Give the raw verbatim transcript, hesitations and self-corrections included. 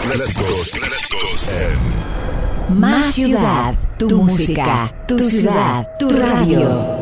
Clásicos, clásicos en Más ciudad, tu música, tu ciudad, tu radio.